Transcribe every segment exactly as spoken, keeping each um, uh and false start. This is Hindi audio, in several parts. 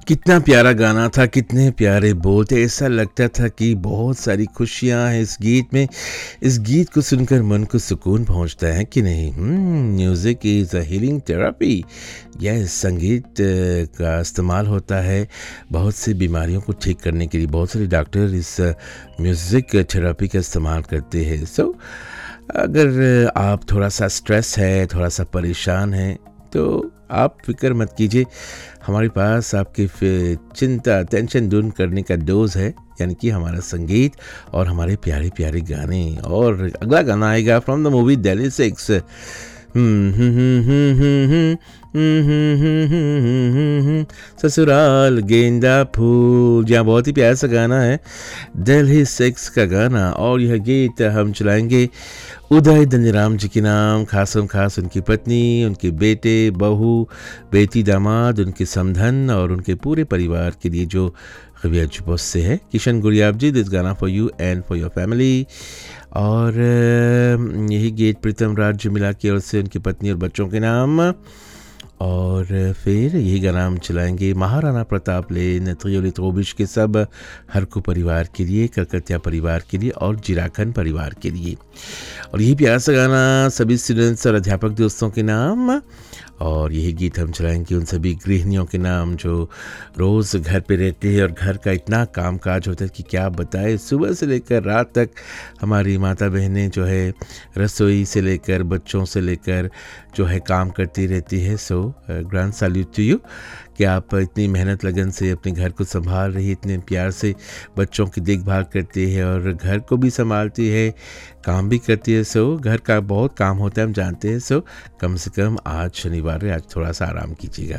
कितना प्यारा गाना था, कितने प्यारे बोल थे। ऐसा लगता था कि बहुत सारी खुशियाँ हैं इस गीत में। इस गीत को सुनकर मन को सुकून पहुंचता है कि नहीं। Music is a healing therapy. यह संगीत अ, का इस्तेमाल होता है बहुत सी बीमारियों को ठीक करने के लिए। बहुत सारे डॉक्टर इस म्यूज़िक थेरेपी का इस्तेमाल करते हैं। सो अगर आप थोड़ा सा स्ट्रेस है, थोड़ा सा परेशान हैं, तो आप फिक्र मत कीजिए। हमारे पास आपकी फि- चिंता टेंशन दूर करने का डोज है, यानी कि हमारा संगीत और हमारे प्यारे प्यारे गाने। और अगला गाना आएगा from the movie Delhi six. ससुराल गेंदा फूल, जहाँ बहुत ही प्यारा सा गाना है, दिल्ली सिक्स का गाना। और यह गीत हम चलाएंगे उदय धनीराम जी के नाम, खासम खास उनकी पत्नी, उनके बेटे, बहू, बेटी, दामाद, उनके समधन और उनके पूरे परिवार के लिए जो खबियाज बॉस से है। किशन गुड़ियाब जी, दिस गाना for you and for your family. और अ, यही गीत प्रीतम राज जी मिला की ओर से उनकी पत्नी और बच्चों के नाम। और फिर यही गाना हम चलाएंगे महाराणा प्रताप लेन त्रियोली त्रोबिश के सब हरकू परिवार के लिए, कलकत्ता परिवार के लिए और जिराखन परिवार के लिए। और यही प्यारा सा गाना सभी स्टूडेंट्स और अध्यापक दोस्तों के नाम। और यही गीत हम चलाएंगे उन सभी गृहिणियों के नाम जो रोज़ घर पे रहते हैं और घर का इतना काम काज होता है कि क्या बताए। सुबह से लेकर रात तक हमारी माता बहनें जो है रसोई से लेकर बच्चों से लेकर जो है काम करती रहती है। सो ग्रैंड सैल्यूट टू यू कि आप इतनी मेहनत लगन से अपने घर को संभाल रही है, इतने प्यार से बच्चों की देखभाल करती है और घर को भी संभालती है, काम भी करती है। सो घर का बहुत काम होता है, हम जानते हैं। सो कम से कम आज शनिवार है, आज थोड़ा सा आराम कीजिएगा।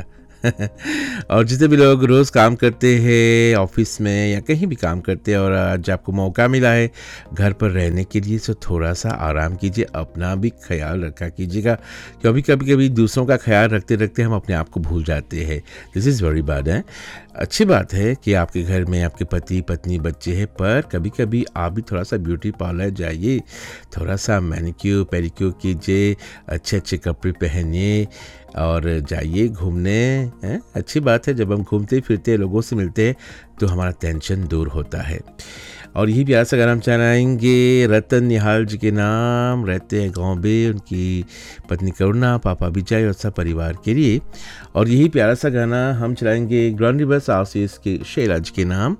और जितने भी लोग रोज़ काम करते हैं ऑफिस में या कहीं भी काम करते हैं और आज आपको मौका मिला है घर पर रहने के लिए, सो थोड़ा सा आराम कीजिए, अपना भी ख्याल रखा कीजिएगा। क्योंकि कभी कभी दूसरों का ख्याल रखते रखते हम अपने आप को भूल जाते हैं। दिस इज़ वेरी बैड है। अच्छी बात है कि आपके घर में आपके पति पत्नी बच्चे हैं, पर कभी कभी आप भी थोड़ा सा ब्यूटी पार्लर जाइए, थोड़ा सा मैनिक्योर पेडिक्योर कीजिए, अच्छे अच्छे कपड़े पहनिए और जाइए घूमने। हैं अच्छी बात है, जब हम घूमते फिरते लोगों से मिलते हैं तो हमारा टेंशन दूर होता है। और यही प्यारा सा गाना हम चलाएंगे रतन निहाल जी के नाम, रहते हैं गाँव में, उनकी पत्नी करुणा, पापा विजय और सब परिवार के लिए। और यही प्यारा सा गाना हम चलाएंगे ग्रैंड रिवर्स आशीष के शैला जी के नाम।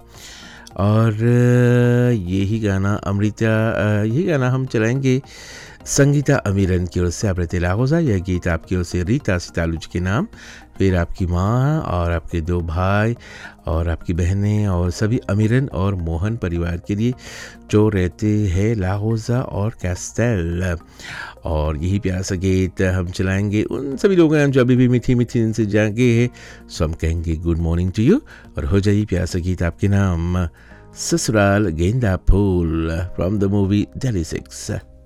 और अ, यही गाना अमृता अ, यही गाना हम चलाएंगे संगीता अमीरन की ओर से। आप रहते लागोजा, यह गीत आपकी ओर से रीता सितालुज के नाम, फिर आपकी माँ और आपके दो भाई और आपकी बहनें और सभी अमीरन और मोहन परिवार के लिए जो रहते हैं लागोजा और कैस्टेल। और यही प्यारा सा गीत हम चलाएंगे उन सभी लोगों जो अभी भी मीठी मीठी नींद से जागे हैं। सो हम कहेंगे गुड मॉर्निंग टू यू और हो जाइए प्यारा सा गीत आपके नाम, ससुराल गेंदा फूल from the movie Delhi six.